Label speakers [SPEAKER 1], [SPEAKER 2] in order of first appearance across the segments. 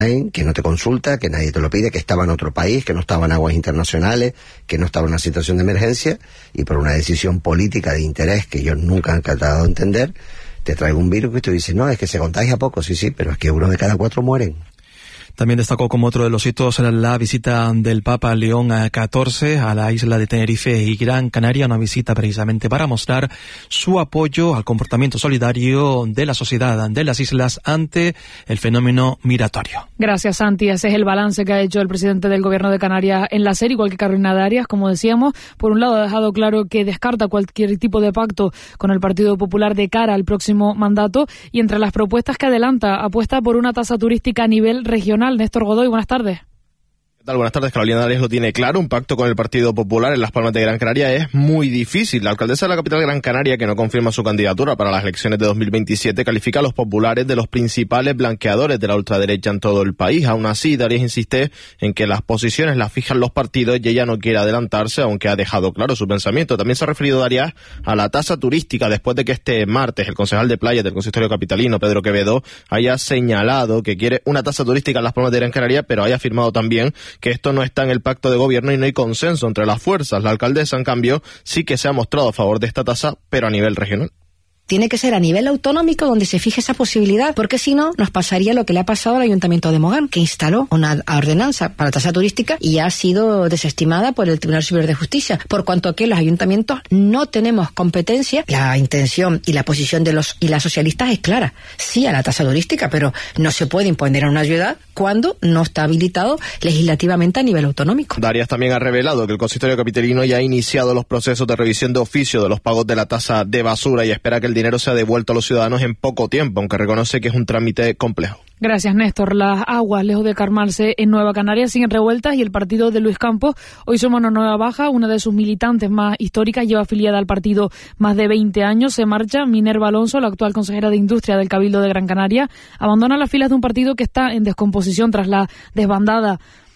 [SPEAKER 1] que no te consulta, que nadie te lo pide, que estaba en otro país, que no estaba en aguas internacionales, que no estaba en una situación de emergencia, y por una decisión política de interés que ellos nunca han tratado de entender, te traigo un virus que tú dices, no, es que se contagia poco, sí, pero es que 1 de cada 4 mueren.
[SPEAKER 2] También destacó como otro de los hitos la visita del Papa León XIV a la isla de Tenerife y Gran Canaria, una visita precisamente para mostrar su apoyo al comportamiento solidario de la sociedad de las islas ante el fenómeno migratorio.
[SPEAKER 3] Gracias, Santi. Ese es el balance que ha hecho el presidente del Gobierno de Canarias en la serie, igual que Carolina Darias, como decíamos. Por un lado, ha dejado claro que descarta cualquier tipo de pacto con el Partido Popular de cara al próximo mandato, y entre las propuestas que adelanta, apuesta por una tasa turística a nivel regional. Néstor Godoy, buenas tardes.
[SPEAKER 4] ¿Qué tal? Buenas tardes. Carolina Darias lo tiene claro. Un pacto con el Partido Popular en Las Palmas de Gran Canaria es muy difícil. La alcaldesa de la capital Gran Canaria, que no confirma su candidatura para las elecciones de 2027, califica a los populares de los principales blanqueadores de la ultraderecha en todo el país. Aún así, Darias insiste en que las posiciones las fijan los partidos y ella no quiere adelantarse, aunque ha dejado claro su pensamiento. También se ha referido Darias a la tasa turística después de que este martes el concejal de playas del consistorio capitalino, Pedro Quevedo, haya señalado que quiere una tasa turística en Las Palmas de Gran Canaria, pero haya afirmado también que esto no está en el pacto de gobierno y no hay consenso entre las fuerzas. La alcaldesa, en cambio, sí que se ha mostrado a favor de esta tasa, pero a nivel regional.
[SPEAKER 5] Tiene que ser a nivel autonómico donde se fije esa posibilidad, porque si no, nos pasaría lo que le ha pasado al Ayuntamiento de Mogán, que instaló una ordenanza para tasa turística y ha sido desestimada por el Tribunal Superior de Justicia, por cuanto que los ayuntamientos no tenemos competencia. La intención y la posición de los y las socialistas es clara, sí a la tasa turística, pero no se puede imponer a una ciudad cuando no está habilitado legislativamente a nivel autonómico.
[SPEAKER 4] Darias también ha revelado que el consistorio capitalino ya ha iniciado los procesos de revisión de oficio de los pagos de la tasa de basura y espera que el dinero sea devuelto a los ciudadanos en poco tiempo, aunque reconoce que es un trámite complejo.
[SPEAKER 3] Gracias, Néstor. Las aguas, lejos de calmarse en Nueva Canarias, siguen revueltas y el partido de Luis Campos hoy suma una nueva baja. Una de sus militantes más históricas lleva afiliada al partido más de 20 años. Se marcha Minerva Alonso, la actual consejera de Industria del Cabildo de Gran Canaria. Abandona las filas de un partido que está en descomposición tras la desbandada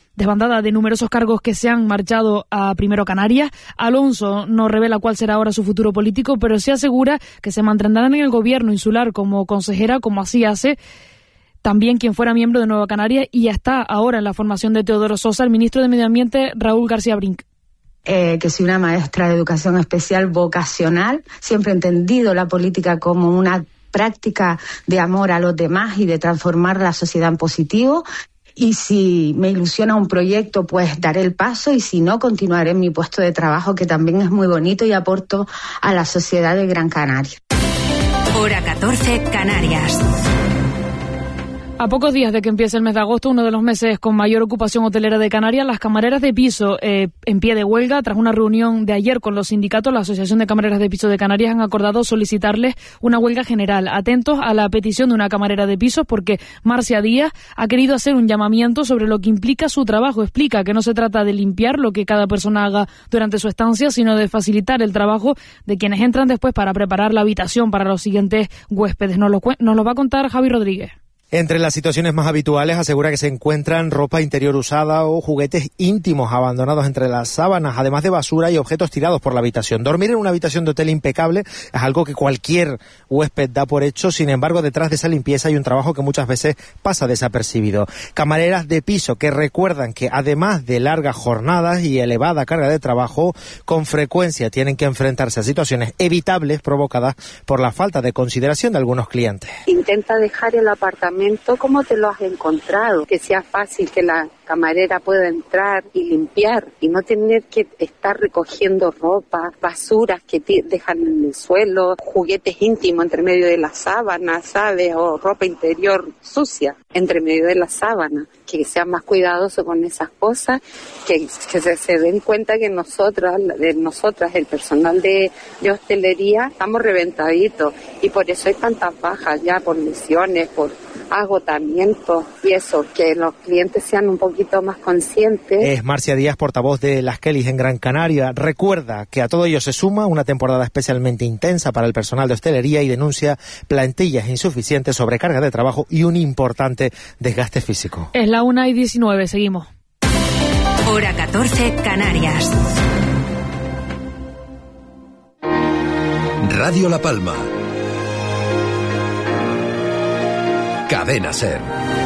[SPEAKER 3] de numerosos cargos que se han marchado a Primero Canarias. Alonso no revela cuál será ahora su futuro político, pero sí asegura que se mantendrán en el gobierno insular como consejera, como así hace también quien fuera miembro de Nueva Canarias y ya está ahora en la formación de Teodoro Sosa, el ministro de Medio Ambiente Raúl García Brink.
[SPEAKER 6] Que soy una maestra de educación especial vocacional, siempre he entendido la política como una práctica de amor a los demás y de transformar la sociedad en positivo. Y si me ilusiona un proyecto, pues daré el paso, y si no, continuaré en mi puesto de trabajo, que también es muy bonito y aporto a la sociedad de Gran Canaria.
[SPEAKER 7] Hora 14, Canarias.
[SPEAKER 3] A pocos días de que empiece el mes de agosto, uno de los meses con mayor ocupación hotelera de Canarias, las camareras de piso en pie de huelga. Tras una reunión de ayer con los sindicatos, la Asociación de Camareras de Piso de Canarias han acordado solicitarles una huelga general. Atentos a la petición de una camarera de pisos, porque Marcia Díaz ha querido hacer un llamamiento sobre lo que implica su trabajo. Explica que no se trata de limpiar lo que cada persona haga durante su estancia, sino de facilitar el trabajo de quienes entran después para preparar la habitación para los siguientes huéspedes. Nos lo va a contar Javi Rodríguez.
[SPEAKER 8] Entre las situaciones más habituales asegura que se encuentran ropa interior usada o juguetes íntimos abandonados entre las sábanas, además de basura y objetos tirados por la habitación. Dormir en una habitación de hotel impecable es algo que cualquier huésped da por hecho. Sin embargo, detrás de esa limpieza hay un trabajo que muchas veces pasa desapercibido. Camareras de piso que recuerdan que además de largas jornadas y elevada carga de trabajo, con frecuencia tienen que enfrentarse a situaciones evitables provocadas por la falta de consideración de algunos clientes.
[SPEAKER 9] Intenta dejar el apartamento como te lo has encontrado, que sea fácil, que la camarera pueda entrar y limpiar y no tener que estar recogiendo ropa, basuras que dejan en el suelo, juguetes íntimos entre medio de las sábanas, ¿sabes? O ropa interior sucia entre medio de las sábanas. Que sean más cuidadosos con esas cosas, que se den cuenta que nosotras, el personal de hostelería, estamos reventaditos y por eso hay tantas bajas ya por lesiones, por agotamiento y eso, que los clientes sean un poquito más conscientes.
[SPEAKER 8] Es Marcia Díaz, portavoz de Las Kellys en Gran Canaria. Recuerda que a todo ello se suma una temporada especialmente intensa para el personal de hostelería y denuncia plantillas insuficientes, sobrecarga de trabajo y un importante desgaste físico.
[SPEAKER 3] Es la 1:19, seguimos.
[SPEAKER 7] Hora 14, Canarias.
[SPEAKER 10] Radio La Palma. Cadena SER.